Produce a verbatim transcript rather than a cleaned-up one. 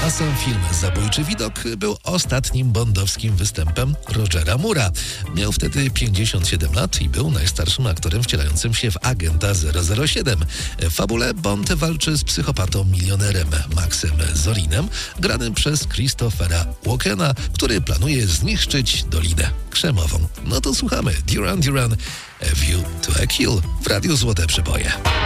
A sam film Zabójczy widok był ostatnim bondowskim występem Rogera Moore'a. Miał wtedy pięćdziesiąt siedem lat i był najstarszym aktorem wcielającym się w agenta zero zero siedem. W fabule Bond walczy z psychopatą milionerem Maxem Zorinem, granym przez Christophera Walkena, który planuje zniszczyć Dolinę Krzemową. No to słuchamy. Duran Duran, A View to a Kill w Radiu Złote Przeboje.